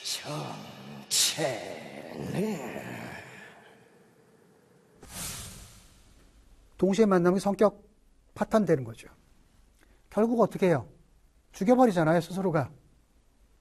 정체는 동시에 만나면 성격 파탄되는 거죠. 결국 어떻게 해요? 죽여버리잖아요, 스스로가.